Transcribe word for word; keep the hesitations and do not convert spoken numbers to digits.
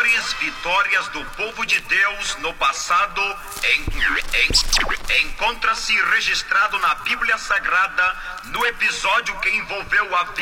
maiores vitórias do povo de Deus no passado em, em, encontra-se registrado na Bíblia Sagrada no episódio que envolveu a